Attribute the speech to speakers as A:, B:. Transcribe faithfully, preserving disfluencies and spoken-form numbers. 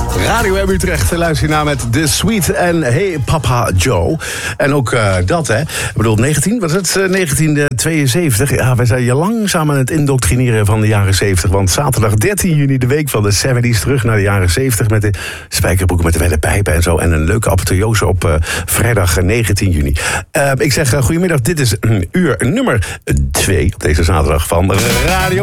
A: Radio M Utrecht, luister je naar met The Sweet en Hey Papa Joe. En ook uh, dat, hè. Ik bedoel, negentien, wat is het? negentien tweeënzeventig. Ja, wij zijn je langzaam aan het indoctrineren van de jaren zeventig. Want zaterdag dertien juni, de week van de zeventies, terug naar de jaren zeventig... met de spijkerbroeken met de welle pijpen en zo. En een leuke apotheose op uh, vrijdag negentien juni. Uh, ik zeg uh, goedemiddag, dit is uh, uur nummer twee op deze zaterdag van Radio